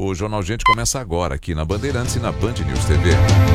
O Jornal Gente começa agora aqui na Bandeirantes e na Band News TV.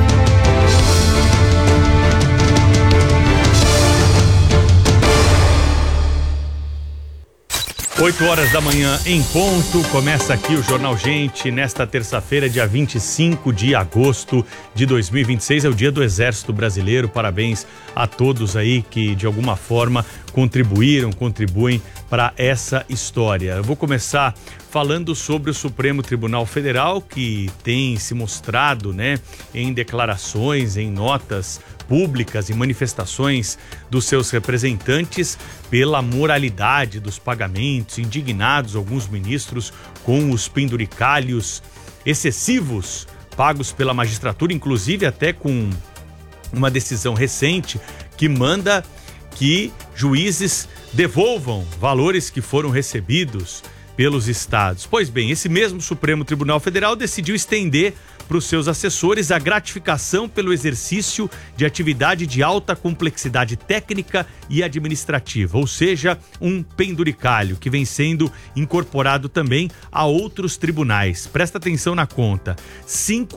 8 da manhã em ponto, começa aqui o Jornal Gente, nesta terça-feira, dia 25 de agosto de 2026, é o dia do Exército Brasileiro. Parabéns a todos aí que de alguma forma contribuem para essa história. Eu vou começar falando sobre o Supremo Tribunal Federal, que tem se mostrado, em declarações, em notas públicas e manifestações dos seus representantes pela moralidade dos pagamentos, indignados alguns ministros com os penduricalhos excessivos pagos pela magistratura, inclusive até com uma decisão recente que manda que juízes devolvam valores que foram recebidos pelos estados. Pois bem, esse mesmo Supremo Tribunal Federal decidiu estender para os seus assessores a gratificação pelo exercício de atividade de alta complexidade técnica e administrativa, ou seja, um penduricalho que vem sendo incorporado também a outros tribunais. Presta atenção na conta: R$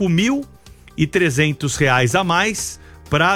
5.300 a mais para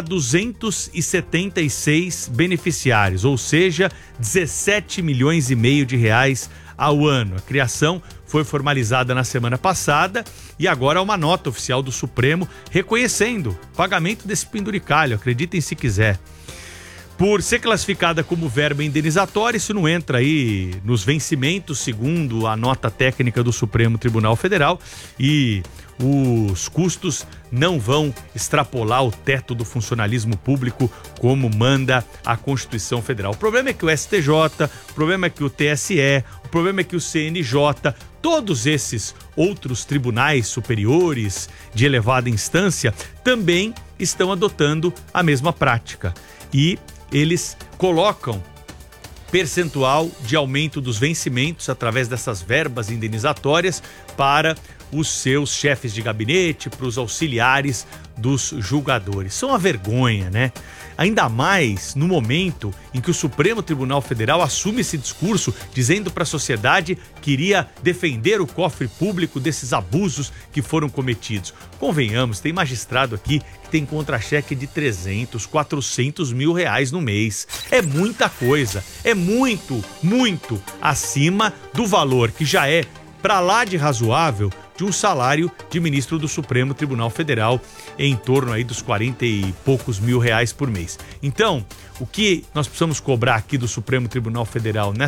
276 beneficiários, ou seja, 17 milhões e meio de reais ao ano. A criação foi formalizada na semana passada e agora há uma nota oficial do Supremo reconhecendo o pagamento desse penduricalho, acreditem se quiser. Por ser classificada como verba indenizatória, isso não entra aí nos vencimentos, segundo a nota técnica do Supremo Tribunal Federal, e os custos não vão extrapolar o teto do funcionalismo público como manda a Constituição Federal. O problema é que o STJ, o problema é que o TSE, o problema é que o CNJ, todos esses outros tribunais superiores de elevada instância também estão adotando a mesma prática. E eles colocam percentual de aumento dos vencimentos através dessas verbas indenizatórias para os seus chefes de gabinete, para os auxiliares dos julgadores. São uma vergonha, Ainda mais no momento em que o Supremo Tribunal Federal assume esse discurso dizendo para a sociedade que iria defender o cofre público desses abusos que foram cometidos. Convenhamos, tem magistrado aqui que tem contra-cheque de 300, 400 mil reais no mês. É muita coisa, é muito acima do valor que já é para lá de razoável de um salário de ministro do Supremo Tribunal Federal, em torno aí dos 40 e poucos mil reais por mês. Então, o que nós precisamos cobrar aqui do Supremo Tribunal Federal